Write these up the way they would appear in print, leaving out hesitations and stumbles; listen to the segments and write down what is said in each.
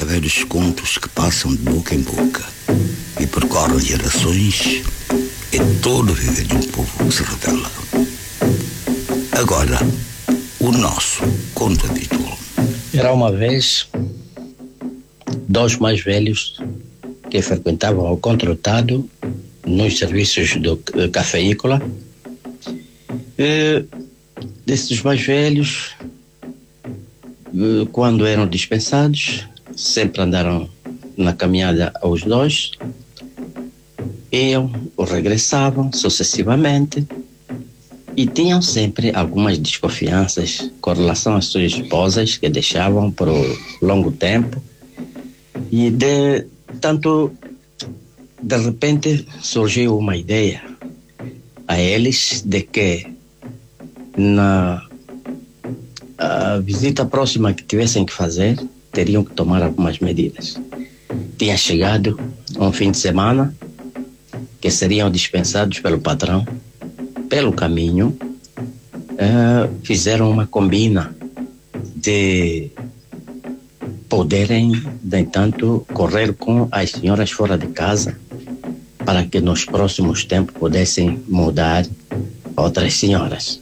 velhos contos que passam de boca em boca e percorrem gerações. É todo viver de um povo que se revela. Agora, o nosso conto habitual. Era uma vez dois mais velhos que frequentavam o contratado nos serviços do cafeícola. Desses mais velhos, quando eram dispensados, sempre andaram na caminhada aos dois, iam ou regressavam sucessivamente e tinham sempre algumas desconfianças com relação às suas esposas, que deixavam por longo tempo, e de repente surgiu uma ideia a eles de que na visita próxima que tivessem que fazer, teriam que tomar algumas medidas. Tinha chegado um fim de semana que seriam dispensados pelo patrão. Pelo caminho, fizeram uma combina de poderem, de entanto, correr com as senhoras fora de casa para que nos próximos tempos pudessem mudar outras senhoras.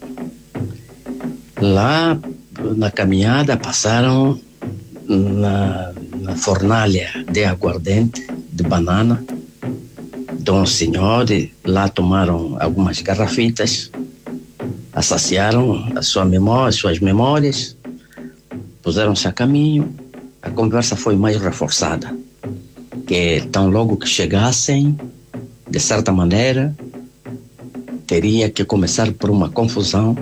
Lá na caminhada passaram na fornalha de aguardente de banana de um senhor, e lá tomaram algumas garrafitas, saciaram suas memórias, puseram-se a caminho. A conversa foi mais reforçada, que tão logo que chegassem, de certa maneira, teria que começar por uma confusão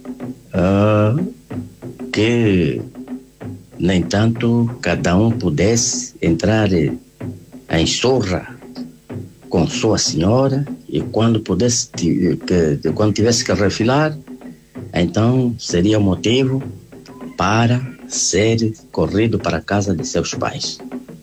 que, nem tanto, cada um pudesse entrar em surra com sua senhora, e quando tivesse que refilar, então seria motivo para ser corrido para a casa de seus pais.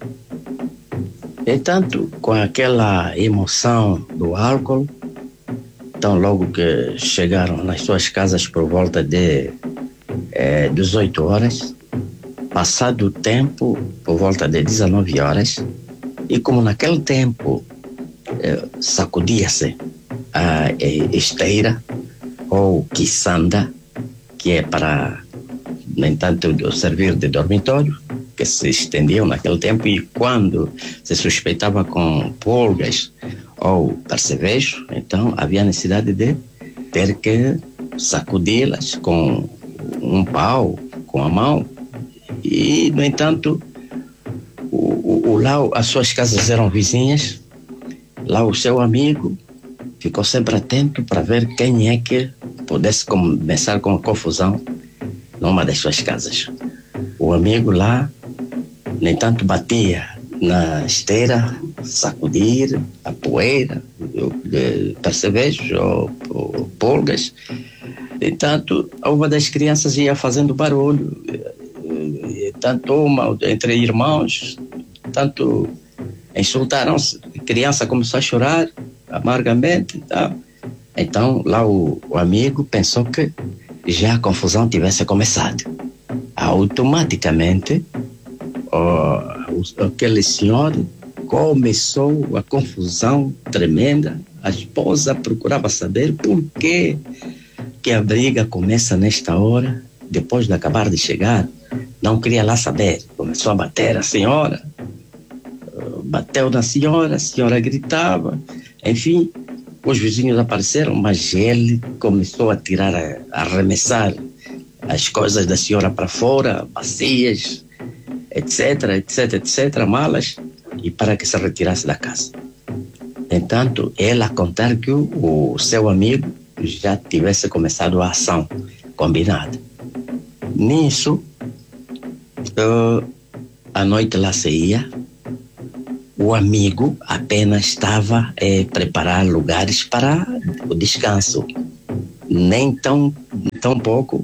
Entanto, com aquela emoção do álcool, tão logo que chegaram nas suas casas por volta de 18 horas, passado o tempo, por volta de 19 horas, e como naquele tempo sacudia-se a esteira ou quiçanda, que é para, no entanto, servir de dormitório, que se estendiam naquele tempo, e quando se suspeitava com pulgas ou percevejo, então havia necessidade de ter que sacudi-las com um pau, com a mão. E, no entanto, lá as suas casas eram vizinhas. Lá o seu amigo ficou sempre atento para ver quem é que pudesse começar com a confusão numa das suas casas. O amigo lá, no entanto, batia na esteira, sacudir a poeira, percevejos ou pulgas. Entanto, uma das crianças ia fazendo barulho, tanto uma entre irmãos, tanto insultaram-se. A criança começou a chorar amargamente, tá? Então lá o amigo pensou que já a confusão tivesse começado. Automaticamente aquele senhor começou a confusão tremenda. A esposa procurava saber por que a briga começa nesta hora, depois de acabar de chegar. Não queria lá saber. Começou a bater a senhora, bateu na senhora, a senhora gritava. Enfim, os vizinhos apareceram, mas ele começou a arremessar as coisas da senhora para fora, bacias, etc, malas, e para que se retirasse da casa. Entanto, ela a contar que o seu amigo já tivesse começado a ação combinada. Nisso, a noite lá se ia. O amigo apenas estava a preparar lugares para o descanso. Nem tão pouco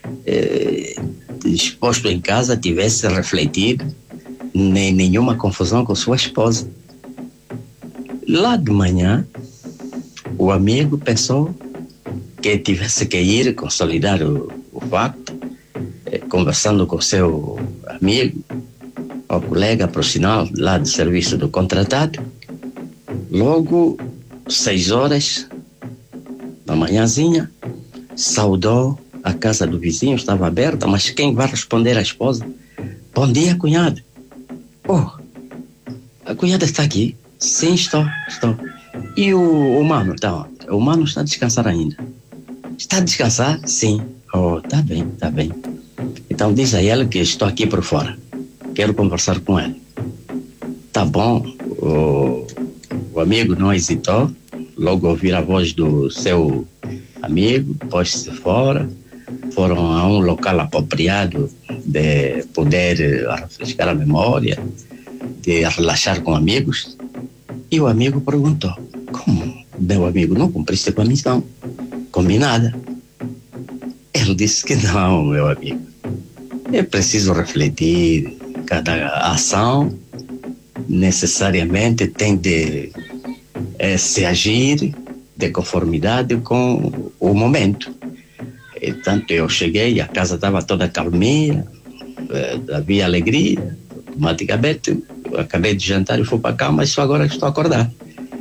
exposto em casa tivesse refletido, nem nenhuma confusão com sua esposa. Lá de manhã, o amigo pensou que tivesse que ir consolidar o facto, conversando com seu amigo, ao colega profissional lá do serviço do contratado. Logo, 6 horas da manhãzinha, saudou a casa do vizinho, estava aberta, mas quem vai responder à esposa? Bom dia, cunhado. Oh, a cunhada está aqui? Sim, estou. E o mano está onde? O mano está a descansar ainda. Está a descansar? Sim. Oh, está bem. Então diz a ele que estou aqui por fora. Quero conversar com ele. Tá bom. O amigo não hesitou. Logo ouvir a voz do seu amigo, pôs-se fora. Foram a um local apropriado de poder refrescar a memória, de relaxar com amigos. E o amigo perguntou: como, meu amigo, não cumpriste com a missão combinada? Ele disse que não, meu amigo. É preciso refletir. Cada ação necessariamente tem de se agir de conformidade com o momento. Tanto eu cheguei, a casa estava toda calminha, havia alegria. Automaticamente, eu acabei de jantar e fui para a cama, e só agora estou acordado.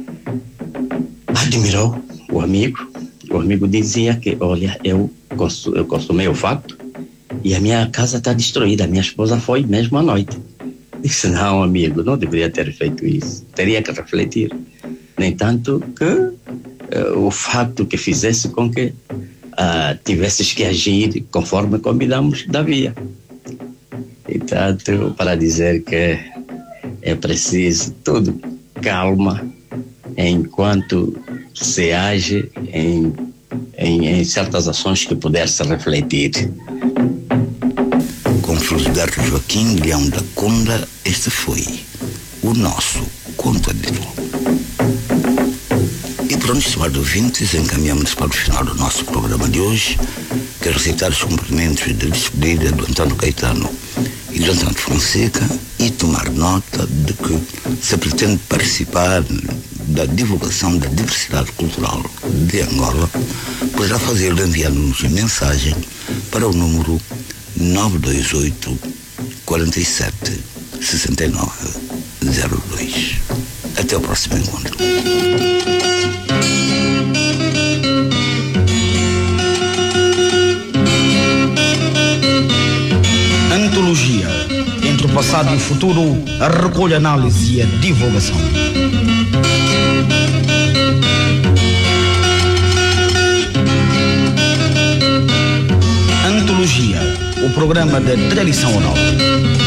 Admirou o amigo. O amigo dizia que, olha, eu consumei o facto e a minha casa está destruída. A minha esposa foi mesmo à noite. Disse: não, amigo, não deveria ter feito isso. Teria que refletir. No entanto, que o facto que fizesse com que tivesses que agir conforme combinamos devia. Portanto, para dizer que é preciso tudo calma enquanto se age em certas ações que puder-se refletir. Com Filiberto Joaquim Leão da Conda, este foi o nosso contador. E pronto, estimados ouvintes, encaminhamos para o final do nosso programa de hoje. Quero recitar os cumprimentos de despedida do Antônio Caetano e do Antônio Fonseca e tomar nota de que se pretende participar da divulgação da diversidade cultural de Angola, poderá fazê-lo enviando-nos mensagem para o número 928 47 69 02. Até o próximo encontro. Antologia. Entre o passado e o futuro, a recolha, análise e a divulgação. Antologia. O programa da tradição oral.